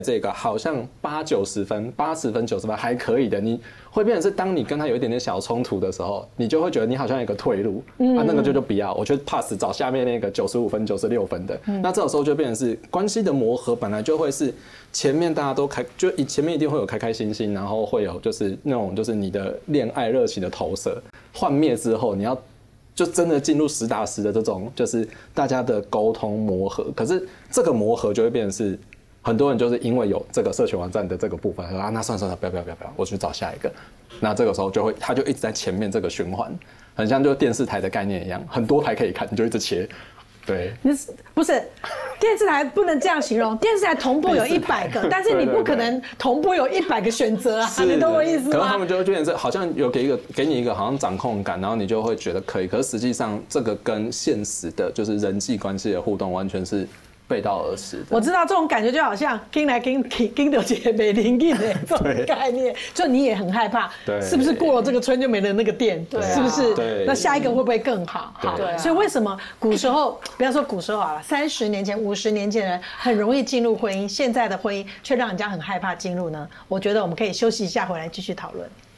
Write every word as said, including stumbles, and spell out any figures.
这个好像八九十分、八十分、九十分还可以的，你会变成是当你跟他有一点点小冲突的时候，你就会觉得你好像有一个退路，嗯、啊，那个就就不要，我就 pass 找下面那个九十五分、九十六分的，嗯、那这个时候就变成是关系的磨合，本来就会是前面大家都开，就前面一定会有开开心心，然后会有就是那种就是你的恋爱热情的投射，幻灭之后，你要就真的进入实打实的这种就是大家的沟通磨合，可是这个磨合就会变成是。很多人就是因为有这个社群网站的这个部分，啊，那算了算了，不要不要不要不要，我去找下一个。那这个时候就会，他就一直在前面这个循环，很像就电视台的概念一样，很多台可以看，你就一直切。对， 你不是电视台不能这样形容，电视台同步有一百个，但是你不可能同步有一百个选择啊，你懂我意思吗？ 可是他们就会变成好像有给一个给你一个好像掌控感，然后你就会觉得可以，可是实际上这个跟现实的就是人际关系的互动完全是。背道而驰。 我知道这种感觉就好像跟来跟跟到姐妹邻近的这种概念，就你也很害怕，是不是过了这个村就没了那个店？对，是不是？对，那下一个会不会更好？好，所以为什么古时候不要说古时候好了，三十年前、五十年前的人很容易进入婚姻，现在的婚姻却让人家很害怕进入呢？我觉得我们可以休息一下，回来继续讨论。